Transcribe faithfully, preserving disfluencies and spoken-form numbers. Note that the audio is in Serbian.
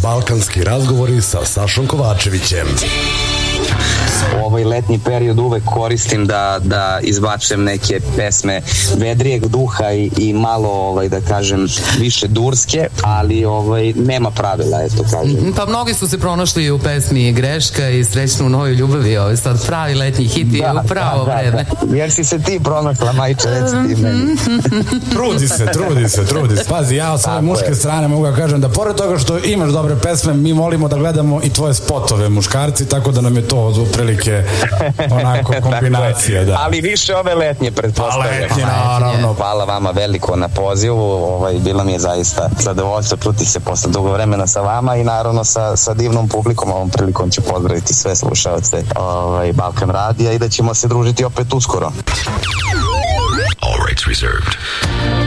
Balkanski razgovori sa Sašom Kovačevićem. Ovaj letnji period uvek koristim da, da izbačem neke pesme vedrijeg duha i, i malo, ovaj, da kažem, više durske, ali ovaj, nema pravila, eto kažem. Pa mnogi su se pronašli u pesmi Greška i Srećno u novoj ljubavi, ovaj sad pravi letnji hit i da, u pravo da, vreme. Da, da. Jer si se ti pronašla, majče, reci ti meni. Trudi se, trudi se, trudi se. Pazi, ja od svoje muške je. strane mogu da kažem da pored toga što imaš dobre pesme, mi volimo da gledamo i tvoje spotove muškarci, tako da nam je to od prilike onako kombinacija, da. Ali više ove letnje pretpostavljam. Pa letnje, naravno. Hvala vama veliko na pozivu, ovaj, bilo mi je zaista zadovoljstvo čuti se posle dugo vremena sa vama i naravno sa, sa divnom publikom. Ovom prilikom ću pozdraviti sve slušaoce ovaj, Balkan radija i da ćemo se družiti opet uskoro. All rights reserved.